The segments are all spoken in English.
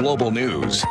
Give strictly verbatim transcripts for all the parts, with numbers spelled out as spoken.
Global News.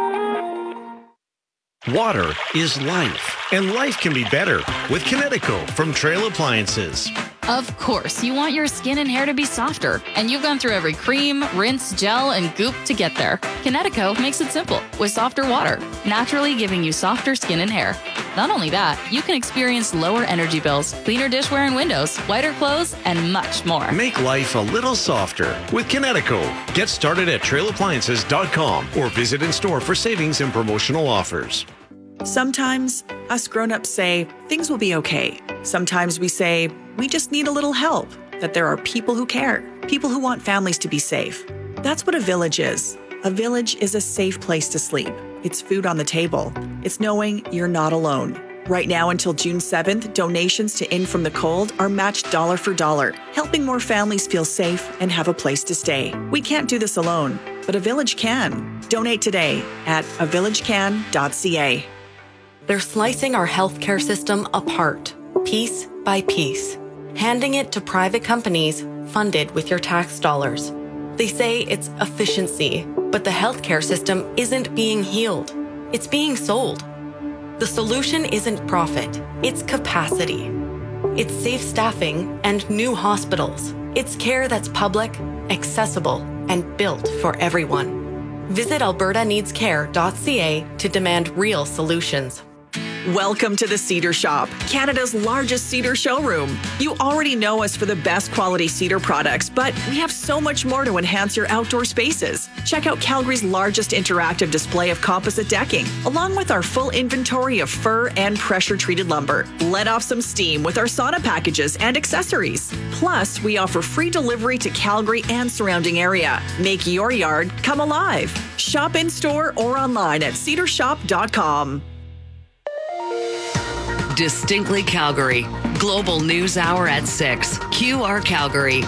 Water is life, and life can be better with Kinetico from Trail Appliances. Of course, you want your skin and hair to be softer, and you've gone through every cream, rinse, gel, and goop to get there. Kinetico makes it simple with softer water, naturally giving you softer skin and hair. Not only that, you can experience lower energy bills, cleaner dishware and windows, whiter clothes, and much more. Make life a little softer with Kinetico. Get started at trail appliances dot com or visit in store for savings and promotional offers. Sometimes us grown-ups say things will be okay. Sometimes we say we just need a little help, that there are people who care, people who want families to be safe. That's what a village is. A village is a safe place to sleep. It's food on the table. It's knowing you're not alone. Right now until June seventh, donations to In From the Cold are matched dollar for dollar, helping more families feel safe and have a place to stay. We can't do this alone, but a village can. Donate today at a village can dot c a. They're slicing our healthcare system apart, piece by piece, handing it to private companies funded with your tax dollars. They say it's efficiency, but the healthcare system isn't being healed. It's being sold. The solution isn't profit, it's capacity. It's safe staffing and new hospitals. It's care that's public, accessible, and built for everyone. Visit alberta needs care dot c a to demand real solutions. Welcome to the Cedar Shop, Canada's largest cedar showroom. You already know us for the best quality cedar products, but we have so much more to enhance your outdoor spaces. Check out Calgary's largest interactive display of composite decking, along with our full inventory of fir and pressure-treated lumber. Let off some steam with our sauna packages and accessories. Plus, we offer free delivery to Calgary and surrounding area. Make your yard come alive. Shop in-store or online at cedar shop dot com. Distinctly Calgary. Global News Hour at six. Q R Calgary.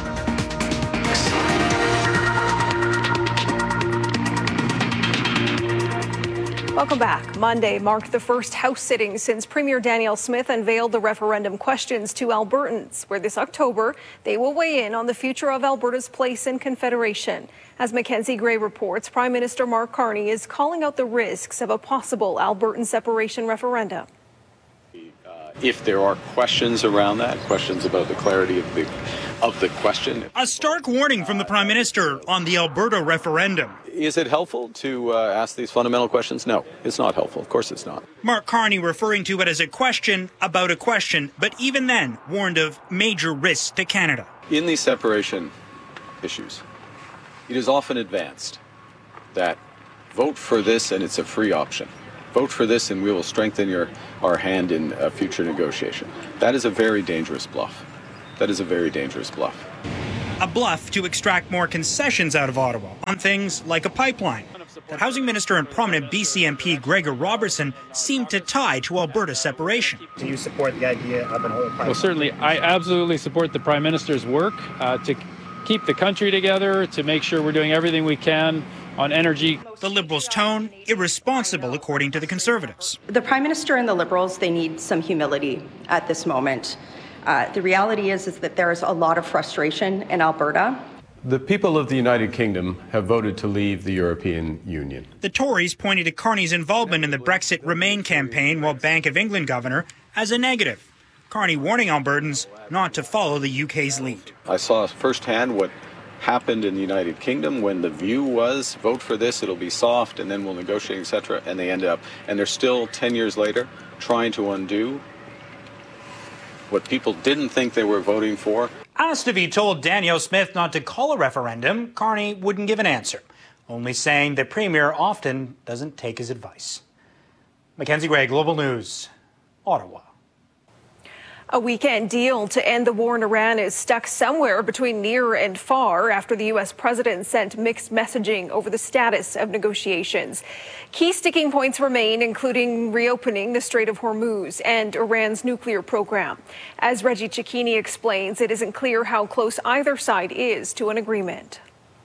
Welcome back. Monday marked the first House sitting since Premier Danielle Smith unveiled the referendum questions to Albertans, where this October they will weigh in on the future of Alberta's place in Confederation. As Mackenzie Gray reports, Prime Minister Mark Carney is calling out the risks of a possible Albertan separation referendum. If there are questions around that, questions about the clarity of the of the question. A stark warning from the Prime Minister on the Alberta referendum. Is it helpful to uh, ask these fundamental questions? No, it's not helpful. Of course it's not. Mark Carney referring to it as a question about a question, but even then warned of major risks to Canada. In these separation issues, it is often advanced that vote for this and it's a free option. Vote for this and we will strengthen your our hand in a future negotiation. That is a very dangerous bluff. That is a very dangerous bluff. A bluff to extract more concessions out of Ottawa on things like a pipeline that Housing Minister and prominent B C M P Gregor Robertson seemed to tie to Alberta separation. Do you support the idea of an whole pipeline? Well, certainly, I absolutely support the Prime Minister's work uh, to keep the country together, to make sure we're doing everything we can on energy. The Liberals' tone, irresponsible according to the Conservatives. The Prime Minister and the Liberals, they need some humility at this moment. Uh, the reality is, is that there is a lot of frustration in Alberta. The people of the United Kingdom have voted to leave the European Union. The Tories pointed to Carney's involvement in the Brexit Remain campaign while Bank of England governor as a negative. Carney warning Albertans not to follow the U K's lead. I saw firsthand what happened in the United Kingdom when the view was vote for this, it'll be soft, and then we'll negotiate, et cetera. And they ended up, and they're still ten years later trying to undo what people didn't think they were voting for. Asked if he told Danielle Smith not to call a referendum, Carney wouldn't give an answer, only saying the Premier often doesn't take his advice. Mackenzie Gray, Global News, Ottawa. A weekend deal to end the war in Iran is stuck somewhere between near and far after the U S president sent mixed messaging over the status of negotiations. Key sticking points remain, including reopening the Strait of Hormuz and Iran's nuclear program. As Reggie Cecchini explains, it isn't clear how close either side is to an agreement.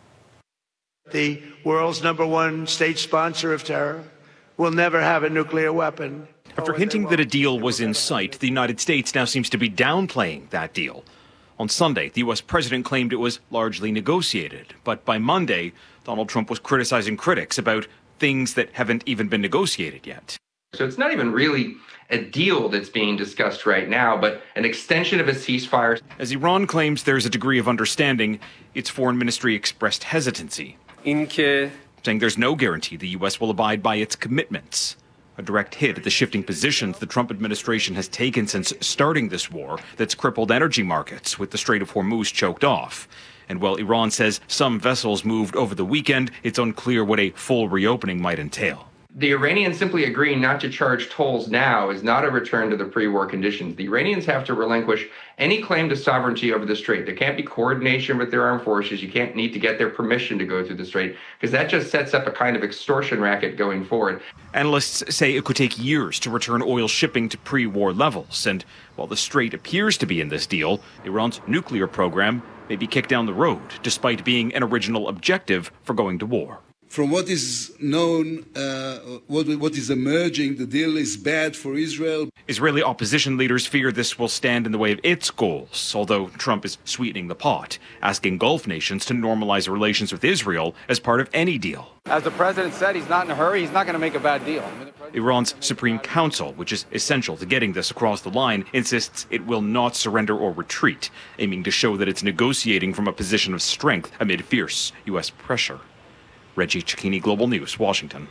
The world's number one state sponsor of terror will never have a nuclear weapon. After hinting that a deal was in sight, the United States now seems to be downplaying that deal. On Sunday, the U S president claimed it was largely negotiated, but by Monday, Donald Trump was criticizing critics about things that haven't even been negotiated yet. So it's not even really a deal that's being discussed right now, but an extension of a ceasefire. As Iran claims there's a degree of understanding, its foreign ministry expressed hesitancy, saying there's no guarantee the U S will abide by its commitments. A direct hit at the shifting positions the Trump administration has taken since starting this war that's crippled energy markets with the Strait of Hormuz choked off. And while Iran says some vessels moved over the weekend, it's unclear what a full reopening might entail. The Iranians simply agreeing not to charge tolls now is not a return to the pre-war conditions. The Iranians have to relinquish any claim to sovereignty over the strait. There can't be coordination with their armed forces. You can't need to get their permission to go through the strait, because that just sets up a kind of extortion racket going forward. Analysts say it could take years to return oil shipping to pre-war levels. And while the strait appears to be in this deal, Iran's nuclear program may be kicked down the road, despite being an original objective for going to war. From what is known, uh, what, what is emerging, the deal is bad for Israel. Israeli opposition leaders fear this will stand in the way of its goals, although Trump is sweetening the pot, asking Gulf nations to normalize relations with Israel as part of any deal. As the president said, he's not in a hurry. He's not going to make a bad deal. I mean, Iran's Supreme Council, which is essential to getting this across the line, insists it will not surrender or retreat, aiming to show that it's negotiating from a position of strength amid fierce U S pressure. Reggie Cecchini, Global News, Washington.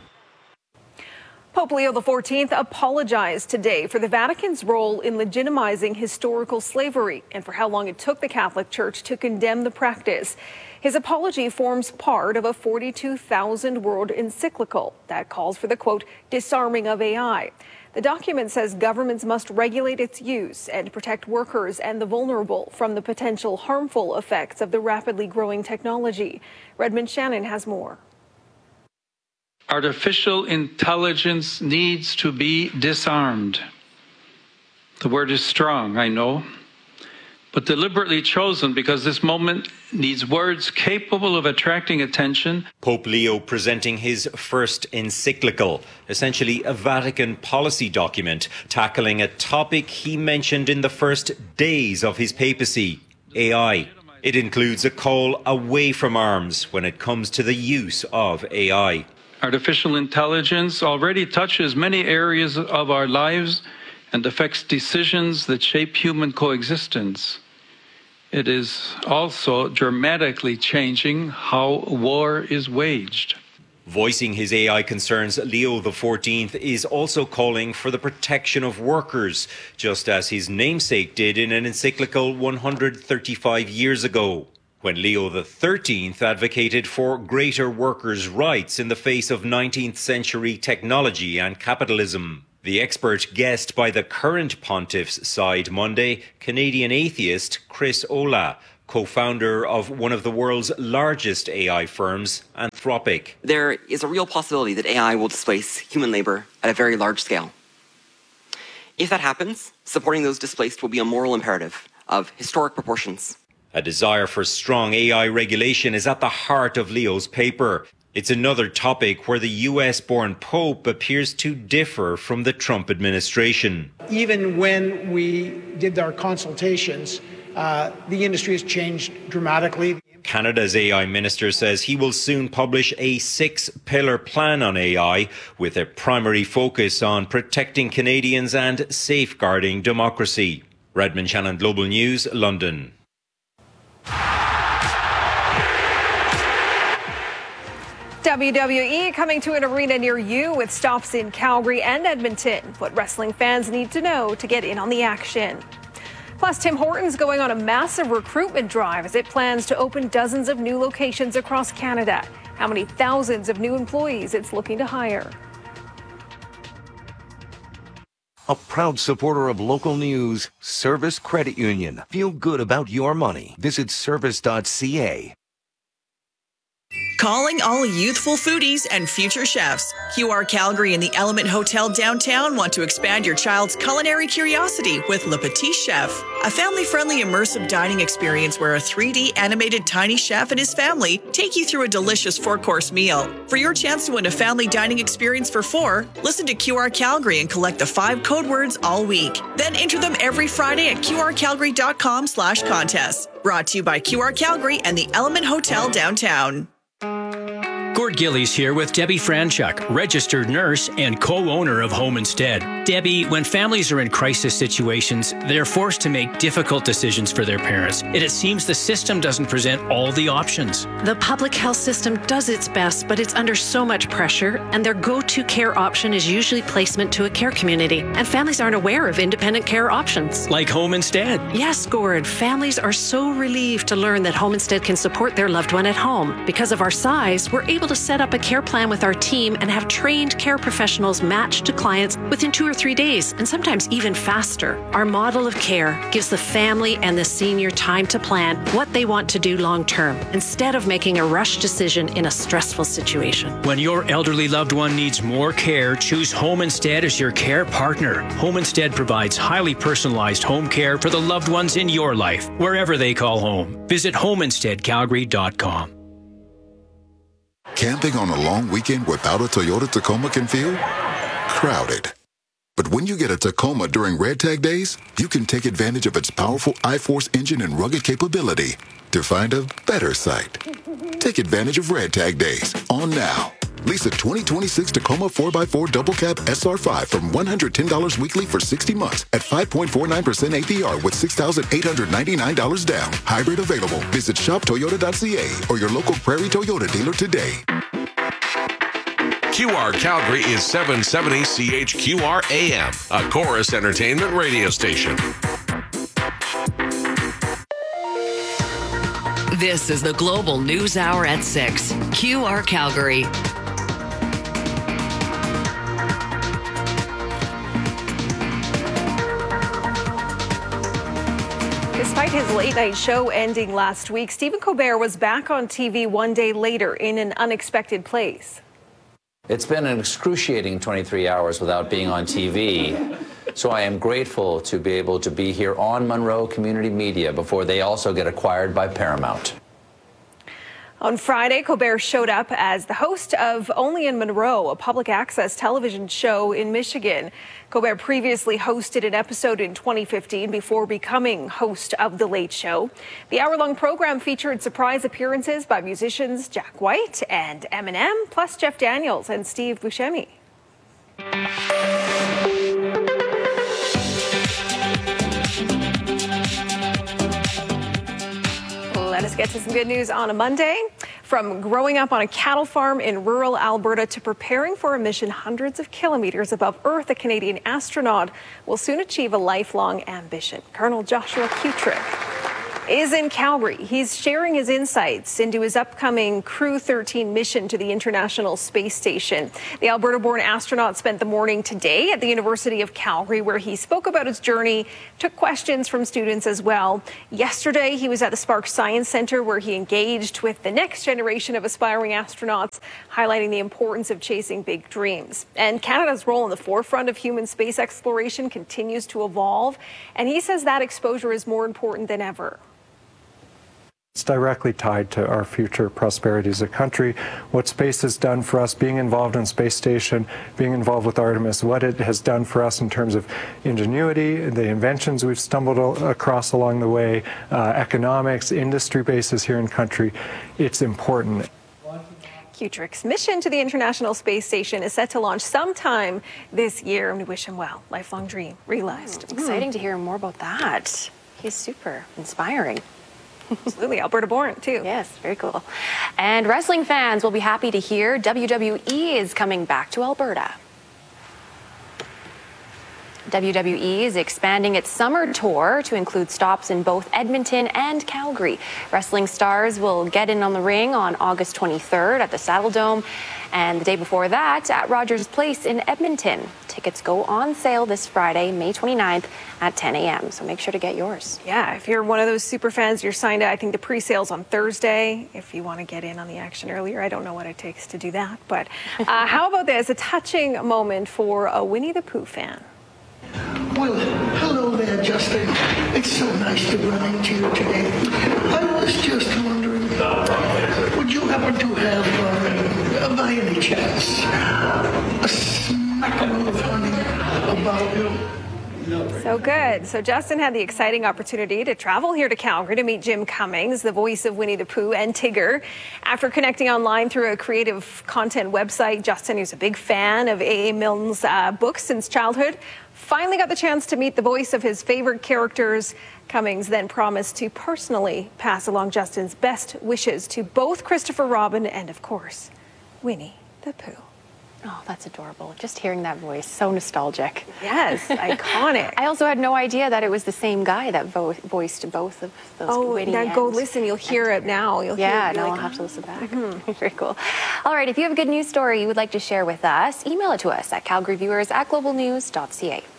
Pope Leo the fourteenth apologized today for the Vatican's role in legitimizing historical slavery and for how long it took the Catholic Church to condemn the practice. His apology forms part of a forty-two thousand word encyclical that calls for the, quote, disarming of A I. The document says governments must regulate its use and protect workers and the vulnerable from the potential harmful effects of the rapidly growing technology. Redmond Shannon has more. Artificial intelligence needs to be disarmed. The word is strong, I know, but deliberately chosen because this moment needs words capable of attracting attention. Pope Leo presenting his first encyclical, essentially a Vatican policy document, tackling a topic he mentioned in the first days of his papacy, A I. It includes a call away from arms when it comes to the use of A I. Artificial intelligence already touches many areas of our lives and affects decisions that shape human coexistence. It is also dramatically changing how war is waged. Voicing his A I concerns, Leo the fourteenth is also calling for the protection of workers, just as his namesake did in an encyclical one hundred thirty-five years ago, when Leo the thirteenth advocated for greater workers' rights in the face of nineteenth century technology and capitalism. The expert guest by the current pontiff's side Monday, Canadian atheist Chris Olah, co-founder of one of the world's largest A I firms, Anthropic. There is a real possibility that A I will displace human labor at a very large scale. If that happens, supporting those displaced will be a moral imperative of historic proportions. A desire for strong A I regulation is at the heart of Leo's paper. It's another topic where the U S-born Pope appears to differ from the Trump administration. Even when we did our consultations, uh, the industry has changed dramatically. Canada's A I minister says he will soon publish a six-pillar plan on A I with a primary focus on protecting Canadians and safeguarding democracy. Redmond Shannon, Global News, London. W W E coming to an arena near you with stops in Calgary and Edmonton. What wrestling fans need to know to get in on the action. Plus, Tim Hortons going on a massive recruitment drive as it plans to open dozens of new locations across Canada. How many thousands of new employees it's looking to hire. A proud supporter of local news, Service Credit Union. Feel good about your money. Visit service dot c a. Calling all youthful foodies and future chefs. Q R Calgary and the Element Hotel downtown want to expand your child's culinary curiosity with Le Petit Chef, a family-friendly immersive dining experience where a three D animated tiny chef and his family take you through a delicious four-course meal. For your chance to win a family dining experience for four, listen to Q R Calgary and collect the five code words all week. Then enter them every Friday at q r calgary dot com slash contest. Brought to you by Q R Calgary and the Element Hotel downtown. Gord Gillies here with Debbie Franchuk, registered nurse and co-owner of Home Instead. Debbie, when families are in crisis situations, they're forced to make difficult decisions for their parents, and it seems the system doesn't present all the options. The public health system does its best, but it's under so much pressure, and their go-to care option is usually placement to a care community, and families aren't aware of independent care options. Like Home Instead. Yes, Gord. Families are so relieved to learn that Home Instead can support their loved one at home. Because of our size, we're able to set up a care plan with our team and have trained care professionals matched to clients within two or three days, and sometimes even faster. Our model of care gives the family and the senior time to plan what they want to do long term, instead of making a rush decision in a stressful situation. When your elderly loved one needs more care, choose Home Instead as your care partner. Home Instead provides highly personalized home care for the loved ones in your life, wherever they call home. Visit home instead calgary dot com. Camping on a long weekend without a Toyota Tacoma can feel crowded. But when you get a Tacoma during Red Tag Days, you can take advantage of its powerful I-Force engine and rugged capability to find a better site. Take advantage of Red Tag Days on now. Lease a twenty twenty-six Tacoma four by four Double Cab S R five from one hundred ten dollars weekly for sixty months at five point four nine percent A P R with six thousand eight hundred ninety-nine dollars down. Hybrid available. Visit shop toyota dot c a or your local Prairie Toyota dealer today. Q R Calgary is seven seventy C H Q R A M, a Chorus Entertainment radio station. This is the Global News Hour at six. Q R Calgary. Despite his late-night show ending last week, Stephen Colbert was back on T V one day later in an unexpected place. It's been an excruciating twenty-three hours without being on T V. So I am grateful to be able to be here on Monroe Community Media before they also get acquired by Paramount. On Friday, Colbert showed up as the host of Only in Monroe, a public access television show in Michigan. Colbert previously hosted an episode in twenty fifteen before becoming host of The Late Show. The hour-long program featured surprise appearances by musicians Jack White and Eminem, plus Jeff Daniels and Steve Buscemi. Let us get to some good news on a Monday. From growing up on a cattle farm in rural Alberta to preparing for a mission hundreds of kilometers above Earth, a Canadian astronaut will soon achieve a lifelong ambition. Colonel Joshua Kutrick is in Calgary. He's sharing his insights into his upcoming Crew thirteen mission to the International Space Station. The Alberta-born astronaut spent the morning today at the University of Calgary, where he spoke about his journey, took questions from students as well. Yesterday, he was at the Spark Science Centre, where he engaged with the next generation of aspiring astronauts, highlighting the importance of chasing big dreams. And Canada's role in the forefront of human space exploration continues to evolve, and he says that exposure is more important than ever. It's directly tied to our future prosperity as a country. What space has done for us, being involved in Space Station, being involved with Artemis, what it has done for us in terms of ingenuity, the inventions we've stumbled across along the way, uh, economics, industry bases here in country, it's important. Kutrick's mission to the International Space Station is set to launch sometime this year, and we wish him well. Lifelong dream realized. Mm, exciting mm. to hear more about that. He's super inspiring. Absolutely, Alberta born too. Yes, very cool. And wrestling fans will be happy to hear W W E is coming back to Alberta. W W E is expanding its summer tour to include stops in both Edmonton and Calgary. Wrestling stars will get in on the ring on August twenty-third at the Saddle Dome, and the day before that at Rogers Place in Edmonton. Tickets go on sale this Friday, May twenty-ninth at ten a m, so make sure to get yours. Yeah, if you're one of those super fans, you're signed up. I think the pre-sale's on Thursday. If you want to get in on the action earlier, I don't know what it takes to do that. But uh, how about this? A touching moment for a Winnie the Pooh fan. Well, hello there, Justin. It's so nice to run into you today. I was just wondering, would you happen to have, uh, by any chance, a smackerel of honey about you? So good. So Justin had the exciting opportunity to travel here to Calgary to meet Jim Cummings, the voice of Winnie the Pooh and Tigger. After connecting online through a creative content website, Justin, who's a big fan of A A. Milne's uh, books since childhood, finally got the chance to meet the voice of his favorite characters. Cummings then promised to personally pass along Justin's best wishes to both Christopher Robin and, of course, Winnie the Pooh. Oh, that's adorable. Just hearing that voice, so nostalgic. Yes, iconic. I also had no idea that it was the same guy that vo- voiced both of those. Oh, Winnie now and go listen. You'll hear it now. You'll yeah, hear it. now Like, I'll have to listen back. Mm-hmm. Very cool. All right, if you have a good news story you would like to share with us, email it to us at calgaryviewers at global news dot c a.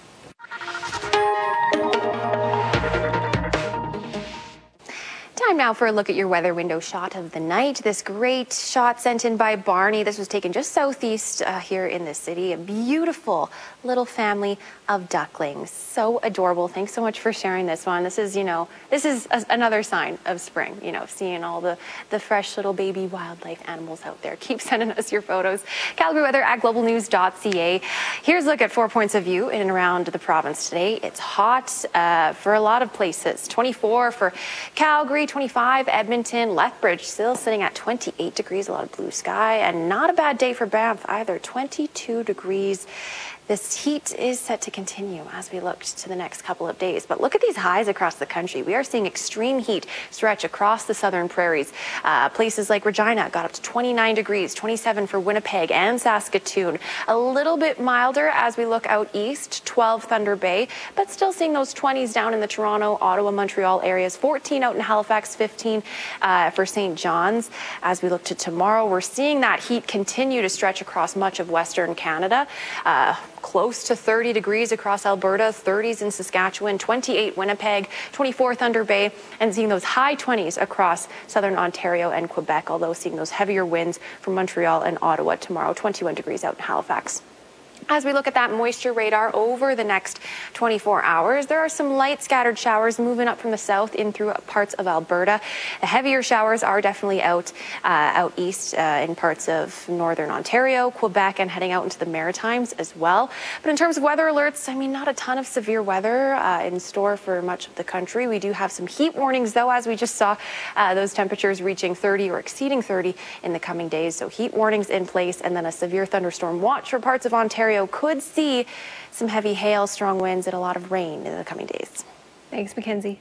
Time now for a look at your weather window shot of the night. This great shot sent in by Barney. This was taken just southeast uh, here in the city. A beautiful little family of ducklings. So adorable. Thanks so much for sharing this one. This is, you know, this is a, another sign of spring, you know, seeing all the, the fresh little baby wildlife animals out there. Keep sending us your photos. Calgary weather at global news dot c a. Here's a look at four points of view in and around the province today. It's hot uh, for a lot of places. twenty-four for Calgary, twenty-five Edmonton, Lethbridge still sitting at twenty-eight degrees, a lot of blue sky, and not a bad day for Banff either, twenty-two degrees. This heat is set to continue as we look to the next couple of days. But look at these highs across the country. We are seeing extreme heat stretch across the southern prairies. Uh, places like Regina got up to twenty-nine degrees, twenty-seven for Winnipeg and Saskatoon. A little bit milder as we look out east, twelve Thunder Bay, but still seeing those twenties down in the Toronto, Ottawa, Montreal areas, fourteen out in Halifax, fifteen uh, for Saint John's. As we look to tomorrow, we're seeing that heat continue to stretch across much of Western Canada. Uh, Close to thirty degrees across Alberta, thirties in Saskatchewan, twenty-eight Winnipeg, twenty-four Thunder Bay, and seeing those high twenties across southern Ontario and Quebec, although seeing those heavier winds from Montreal and Ottawa tomorrow, twenty-one degrees out in Halifax. As we look at that moisture radar over the next twenty-four hours, there are some light scattered showers moving up from the south in through parts of Alberta. The heavier showers are definitely out uh, out east uh, in parts of northern Ontario, Quebec, and heading out into the Maritimes as well. But in terms of weather alerts, I mean, not a ton of severe weather uh, in store for much of the country. We do have some heat warnings, though, as we just saw uh, those temperatures reaching thirty or exceeding thirty in the coming days. So heat warnings in place, and then a severe thunderstorm watch for parts of Ontario. Could see some heavy hail, strong winds, and a lot of rain in the coming days. Thanks, Mackenzie.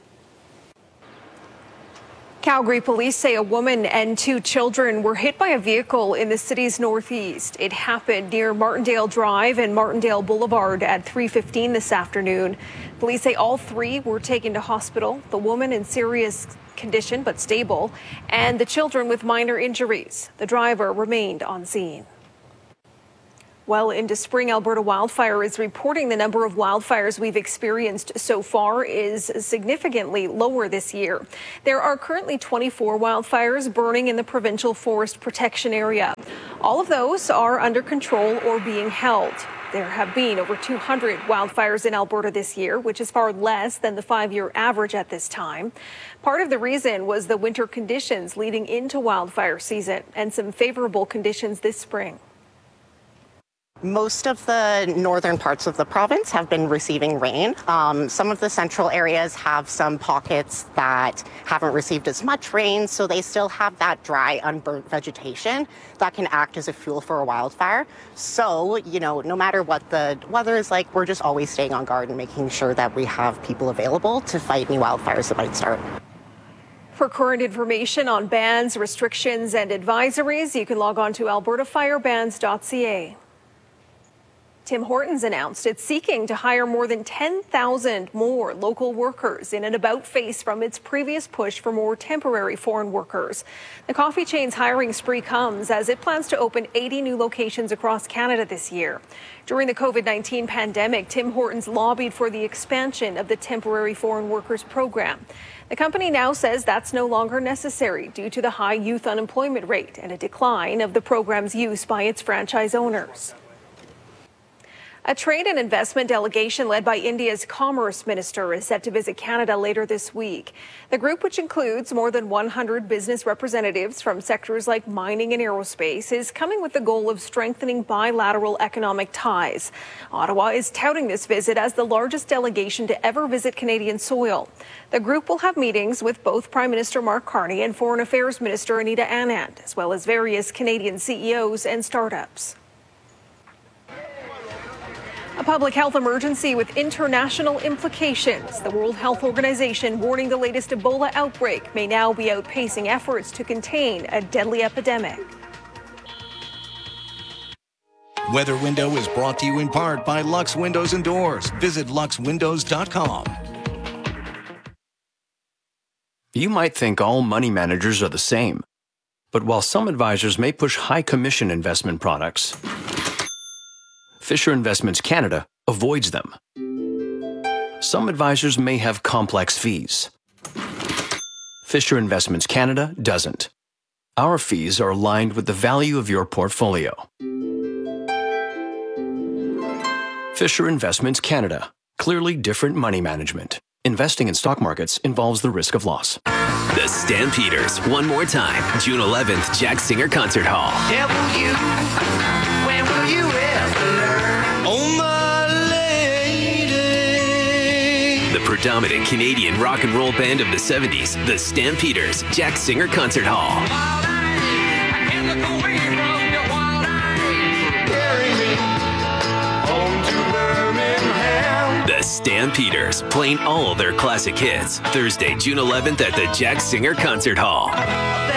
Calgary police say a woman and two children were hit by a vehicle in the city's northeast. It happened near Martindale Drive and Martindale Boulevard at three fifteen this afternoon. Police say all three were taken to hospital, the woman in serious condition but stable, and the children with minor injuries. The driver remained on scene. Well into spring, Alberta Wildfire is reporting the number of wildfires we've experienced so far is significantly lower this year. There are currently twenty-four wildfires burning in the provincial forest protection area. All of those are under control or being held. There have been over two hundred wildfires in Alberta this year, which is far less than the five-year average at this time. Part of the reason was the winter conditions leading into wildfire season and some favorable conditions this spring. Most of the northern parts of the province have been receiving rain. Um, some of the central areas have some pockets that haven't received as much rain, so they still have that dry, unburnt vegetation that can act as a fuel for a wildfire. So, you know, no matter what the weather is like, we're just always staying on guard and making sure that we have people available to fight any wildfires that might start. For current information on bans, restrictions, and advisories, you can log on to alberta fire bans dot c a. Tim Hortons announced it's seeking to hire more than ten thousand more local workers in an about-face from its previous push for more temporary foreign workers. The coffee chain's hiring spree comes as it plans to open eighty new locations across Canada this year. During the COVID nineteen pandemic, Tim Hortons lobbied for the expansion of the temporary foreign workers program. The company now says that's no longer necessary due to the high youth unemployment rate and a decline of the program's use by its franchise owners. A trade and investment delegation led by India's Commerce Minister is set to visit Canada later this week. The group, which includes more than one hundred business representatives from sectors like mining and aerospace, is coming with the goal of strengthening bilateral economic ties. Ottawa is touting this visit as the largest delegation to ever visit Canadian soil. The group will have meetings with both Prime Minister Mark Carney and Foreign Affairs Minister Anita Anand, as well as various Canadian C E Os and startups. A public health emergency with international implications. The World Health Organization warning the latest Ebola outbreak may now be outpacing efforts to contain a deadly epidemic. Weather Window is brought to you in part by Lux Windows and Doors. Visit lux windows dot com. You might think all money managers are the same. But while some advisors may push high commission investment products, Fisher Investments Canada avoids them. Some advisors may have complex fees. Fisher Investments Canada doesn't. Our fees are aligned with the value of your portfolio. Fisher Investments Canada. Clearly different money management. Investing in stock markets involves the risk of loss. The Stampeders, one more time, June eleventh, Jack Singer Concert Hall. Yeah, will you, when will you ever learn? Oh, my lady. The predominant Canadian rock and roll band of the seventies, the Stampeders, Jack Singer Concert Hall. The Stampeders, playing all their classic hits. Thursday, June eleventh at the Jack Singer Concert Hall.